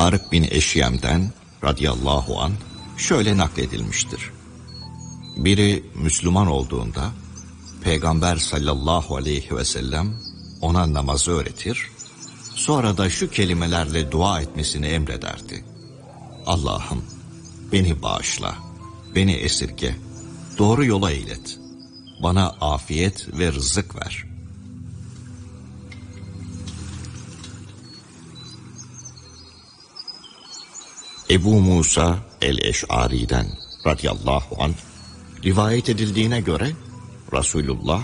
Tarık bin Eşyem'den radıyallahu anh şöyle nakledilmiştir. Biri Müslüman olduğunda Peygamber sallallahu aleyhi ve sellem ona namazı öğretir, sonra da şu kelimelerle dua etmesini emrederdi. Allah'ım beni bağışla, beni esirge, doğru yola ilet, bana afiyet ve rızık ver. Ebu Musa el-Eş'ari'den radıyallahu anh rivayet edildiğine göre Resulullah